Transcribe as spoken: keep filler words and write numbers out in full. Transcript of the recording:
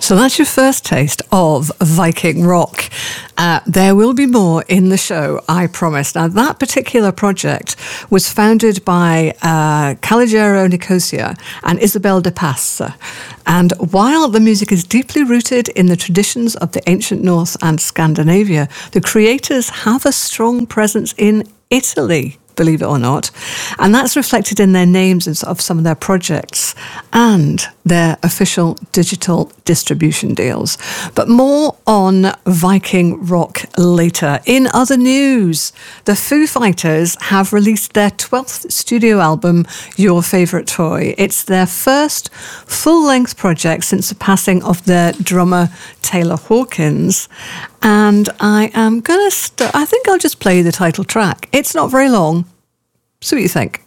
So that's your first taste of Viking rock. Uh, there will be more in the show, I promise. Now, that particular project was founded by uh, Calogero Nicosia and Isabel de Passa. And while the music is deeply rooted in the traditions of the ancient North and Scandinavia, the creators have a strong presence in Italy, believe it or not. And that's reflected in their names of some of their projects and their official digital distribution deals. But more on Viking rock later. In other news, the Foo Fighters have released their twelfth studio album, Your Favourite Toy. It's their first full-length project since the passing of their drummer, Taylor Hawkins. And I am going to, st- I think I'll just play the title track. It's not very long. See what you think.